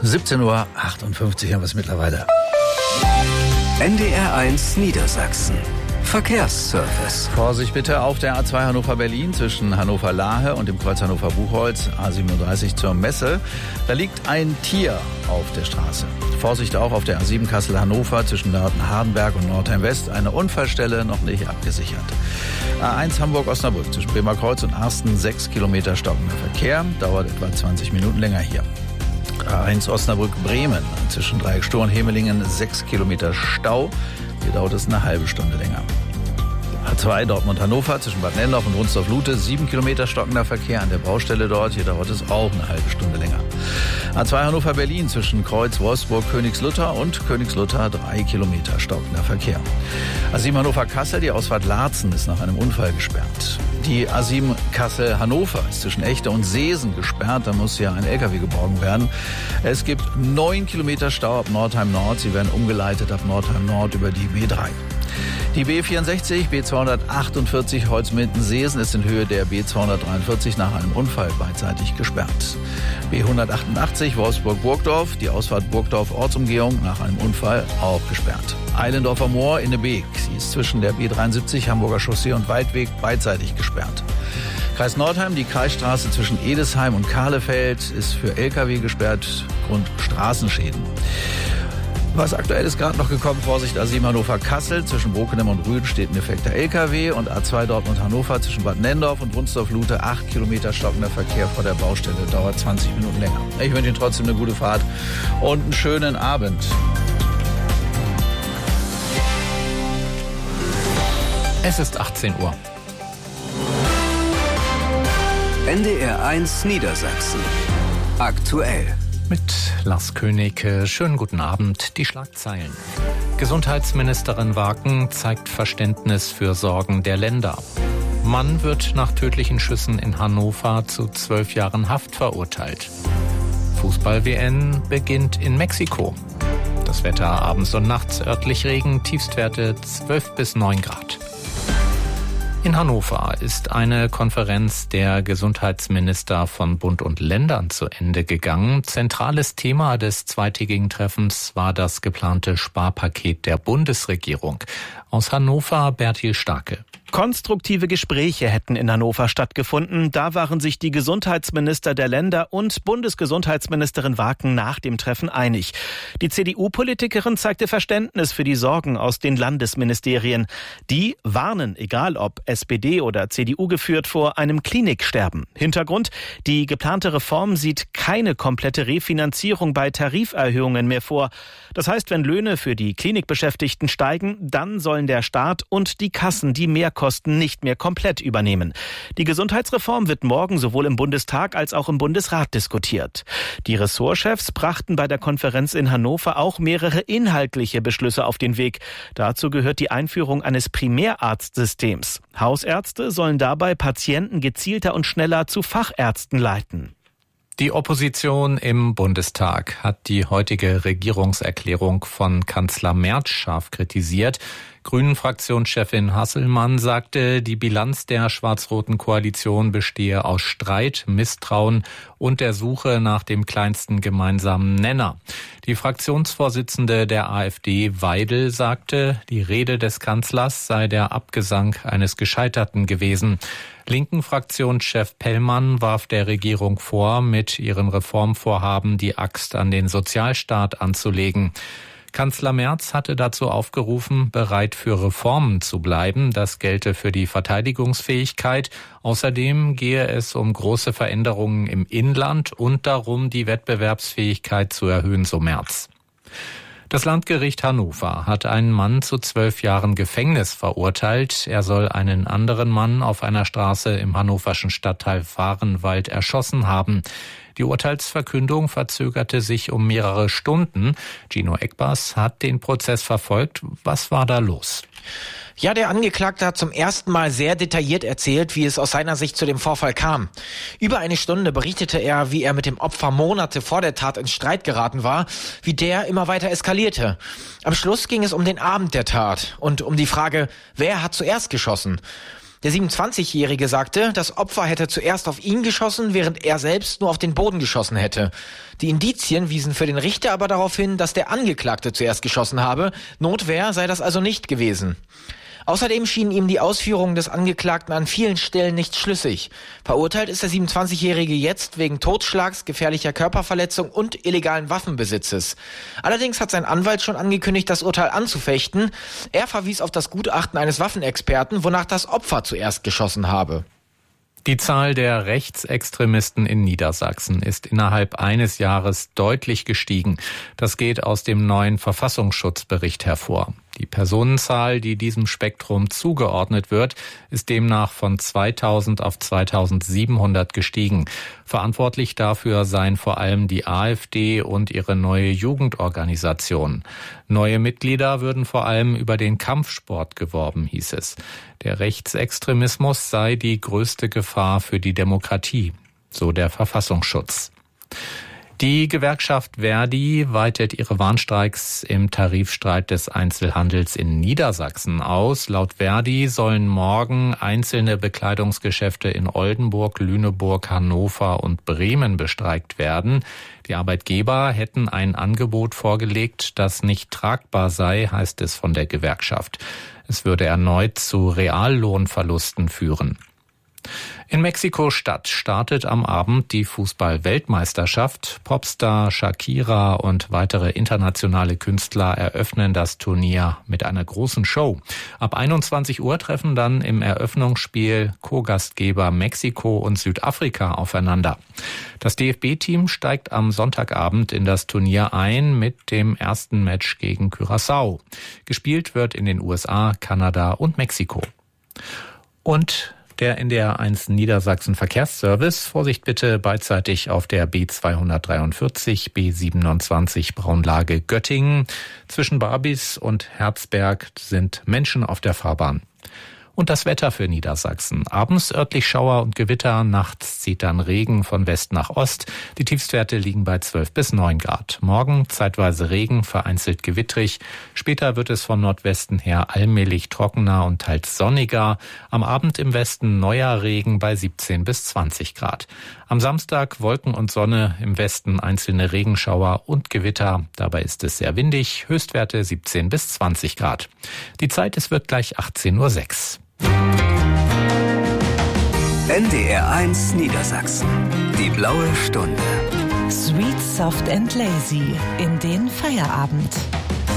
17:58 Uhr haben wir es mittlerweile. NDR1 Niedersachsen. Verkehrsservice. Vorsicht bitte auf der A2 Hannover-Berlin zwischen Hannover-Lahe und dem Kreuz Hannover-Buchholz, A37 zur Messe. Da liegt ein Tier auf der Straße. Vorsicht auch auf der A7 Kassel-Hannover zwischen Nörten-Hardenberg und Nordheim-West. Eine Unfallstelle noch nicht abgesichert. A1 Hamburg-Osnabrück zwischen Bremer Kreuz und Arsten 6 Kilometer stockender Verkehr. Dauert etwa 20 Minuten länger hier. A1 Osnabrück-Bremen zwischen Dreieck-Stor und Hemelingen 6 Kilometer Stau. Hier dauert es eine halbe Stunde länger. A2 Dortmund-Hannover zwischen Bad Nennendorf und Wunsdorf-Lute 7 Kilometer stockender Verkehr an der Baustelle dort. Hier dauert es auch eine halbe Stunde länger. A2 Hannover-Berlin zwischen Kreuz, Wolfsburg, Königslutter und Königslutter 3 Kilometer stockender Verkehr. A7 Hannover-Kassel, die Ausfahrt Laatzen ist nach einem Unfall gesperrt. Die A7 Kassel-Hannover ist zwischen Echte und Seesen gesperrt. Da muss ja ein LKW geborgen werden. Es gibt 9 Kilometer Stau ab Nordheim Nord. Sie werden umgeleitet ab Nordheim Nord über die B3. Die B64, B248 Holzminden-Seesen ist in Höhe der B243 nach einem Unfall beidseitig gesperrt. B188 Wolfsburg-Burgdorf, die Ausfahrt Burgdorf-Ortsumgehung nach einem Unfall auch gesperrt. Eilendorfer Moor in der Beek, sie ist zwischen der B73 Hamburger Chaussee und Waldweg beidseitig gesperrt. Kreis Nordheim, die Kreisstraße zwischen Edesheim und Kahlefeld ist für LKW gesperrt, Grund Straßenschäden. Was aktuell ist gerade noch gekommen, Vorsicht A7 Hannover-Kassel, zwischen Brokenem und Rüden steht ein defekter LKW und A2 Dortmund-Hannover zwischen Bad Nennendorf und Wunsdorf-Lute 8 Kilometer stockender Verkehr vor der Baustelle, dauert 20 Minuten länger. Ich wünsche Ihnen trotzdem eine gute Fahrt und einen schönen Abend. Es ist 18 Uhr. NDR1 Niedersachsen. Aktuell. Mit Lars König, schönen guten Abend. Die Schlagzeilen. Gesundheitsministerin Waken zeigt Verständnis für Sorgen der Länder. Mann wird nach tödlichen Schüssen in Hannover zu 12 Jahren Haft verurteilt. Fußball-WM beginnt in Mexiko. Das Wetter abends und nachts örtlich Regen, Tiefstwerte 12 bis 9 Grad. In Hannover ist eine Konferenz der Gesundheitsminister von Bund und Ländern zu Ende gegangen. Zentrales Thema des zweitägigen Treffens war das geplante Sparpaket der Bundesregierung. Aus Hannover Bertil Starke. Konstruktive Gespräche hätten in Hannover stattgefunden. Da waren sich die Gesundheitsminister der Länder und Bundesgesundheitsministerin Waken nach dem Treffen einig. Die CDU-Politikerin zeigte Verständnis für die Sorgen aus den Landesministerien. Die warnen, egal ob SPD oder CDU geführt, vor einem Kliniksterben. Hintergrund: die geplante Reform sieht keine komplette Refinanzierung bei Tariferhöhungen mehr vor. Das heißt, wenn Löhne für die Klinikbeschäftigten steigen, dann sollen der Staat und die Kassen die Mehrkosten nicht mehr komplett übernehmen. Die Gesundheitsreform wird morgen sowohl im Bundestag als auch im Bundesrat diskutiert. Die Ressortchefs brachten bei der Konferenz in Hannover auch mehrere inhaltliche Beschlüsse auf den Weg. Dazu gehört die Einführung eines Primärarztsystems. Hausärzte sollen dabei Patienten gezielter und schneller zu Fachärzten leiten. Die Opposition im Bundestag hat die heutige Regierungserklärung von Kanzler Merz scharf kritisiert. Grünen-Fraktionschefin Hasselmann sagte, die Bilanz der schwarz-roten Koalition bestehe aus Streit, Misstrauen und der Suche nach dem kleinsten gemeinsamen Nenner. Die Fraktionsvorsitzende der AfD, Weidel, sagte, die Rede des Kanzlers sei der Abgesang eines Gescheiterten gewesen. Linken Fraktionschef Pellmann warf der Regierung vor, mit ihren Reformvorhaben die Axt an den Sozialstaat anzulegen. Kanzler Merz hatte dazu aufgerufen, bereit für Reformen zu bleiben. Das gelte für die Verteidigungsfähigkeit. Außerdem gehe es um große Veränderungen im Inland und darum, die Wettbewerbsfähigkeit zu erhöhen, so Merz. Das Landgericht Hannover hat einen Mann zu 12 Jahren Gefängnis verurteilt. Er soll einen anderen Mann auf einer Straße im hannoverschen Stadtteil Vahrenwald erschossen haben. Die Urteilsverkündung verzögerte sich um mehrere Stunden. Gino Eckbars hat den Prozess verfolgt. Was war da los? Ja, der Angeklagte hat zum ersten Mal sehr detailliert erzählt, wie es aus seiner Sicht zu dem Vorfall kam. Über eine Stunde berichtete er, wie er mit dem Opfer Monate vor der Tat in Streit geraten war, wie der immer weiter eskalierte. Am Schluss ging es um den Abend der Tat und um die Frage, wer hat zuerst geschossen? Der 27-Jährige sagte, das Opfer hätte zuerst auf ihn geschossen, während er selbst nur auf den Boden geschossen hätte. Die Indizien wiesen für den Richter aber darauf hin, dass der Angeklagte zuerst geschossen habe. Notwehr sei das also nicht gewesen. Außerdem schienen ihm die Ausführungen des Angeklagten an vielen Stellen nicht schlüssig. Verurteilt ist der 27-Jährige jetzt wegen Totschlags, gefährlicher Körperverletzung und illegalen Waffenbesitzes. Allerdings hat sein Anwalt schon angekündigt, das Urteil anzufechten. Er verwies auf das Gutachten eines Waffenexperten, wonach das Opfer zuerst geschossen habe. Die Zahl der Rechtsextremisten in Niedersachsen ist innerhalb eines Jahres deutlich gestiegen. Das geht aus dem neuen Verfassungsschutzbericht hervor. Die Personenzahl, die diesem Spektrum zugeordnet wird, ist demnach von 2000 auf 2700 gestiegen. Verantwortlich dafür seien vor allem die AfD und ihre neue Jugendorganisation. Neue Mitglieder würden vor allem über den Kampfsport geworben, hieß es. Der Rechtsextremismus sei die größte Gefahr für die Demokratie, so der Verfassungsschutz. Die Gewerkschaft Verdi weitet ihre Warnstreiks im Tarifstreit des Einzelhandels in Niedersachsen aus. Laut Verdi sollen morgen einzelne Bekleidungsgeschäfte in Oldenburg, Lüneburg, Hannover und Bremen bestreikt werden. Die Arbeitgeber hätten ein Angebot vorgelegt, das nicht tragbar sei, heißt es von der Gewerkschaft. Es würde erneut zu Reallohnverlusten führen. In Mexiko-Stadt startet am Abend die Fußball-Weltmeisterschaft. Popstar Shakira und weitere internationale Künstler eröffnen das Turnier mit einer großen Show. Ab 21 Uhr treffen dann im Eröffnungsspiel Co-Gastgeber Mexiko und Südafrika aufeinander. Das DFB-Team steigt am Sonntagabend in das Turnier ein mit dem ersten Match gegen Curaçao. Gespielt wird in den USA, Kanada und Mexiko. Und der NDR 1 Niedersachsen Verkehrsservice. Vorsicht bitte beidseitig auf der B243, B27 Braunlage Göttingen. Zwischen Barbis und Herzberg sind Menschen auf der Fahrbahn. Und das Wetter für Niedersachsen. Abends örtlich Schauer und Gewitter, nachts zieht dann Regen von West nach Ost. Die Tiefstwerte liegen bei 12 bis 9 Grad. Morgen zeitweise Regen, vereinzelt gewittrig. Später wird es von Nordwesten her allmählich trockener und teils sonniger. Am Abend im Westen neuer Regen bei 17 bis 20 Grad. Am Samstag Wolken und Sonne, im Westen einzelne Regenschauer und Gewitter. Dabei ist es sehr windig, Höchstwerte 17 bis 20 Grad. Die Zeit, es wird gleich 18:06 Uhr. NDR 1 Niedersachsen. Die blaue Stunde. Sweet, soft and lazy in den Feierabend.